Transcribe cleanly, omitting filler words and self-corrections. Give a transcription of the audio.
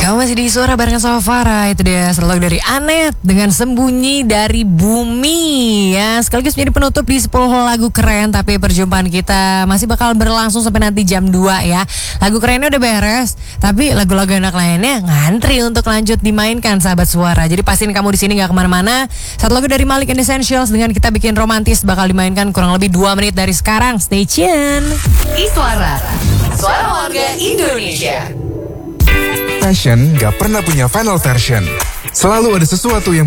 Kamu masih di Suara barengan sama Farah. Itu dia selalu dari Anet dengan Sembunyi dari Bumi ya. Sekaligus menjadi penutup di 10 lagu keren. Tapi perjumpaan kita masih bakal berlangsung sampai nanti jam 2 ya. Lagu kerennya udah beres, tapi lagu-lagu enak lainnya ngantri untuk lanjut dimainkan sahabat Suara. Jadi pastiin kamu di sini gak kemana-mana. Satu lagu dari Malik and Essentials dengan Kita Bikin Romantis bakal dimainkan kurang lebih 2 menit dari sekarang. Stay tune. Suara warga Indonesia. Fashion gak pernah punya final version. Selalu ada sesuatu yang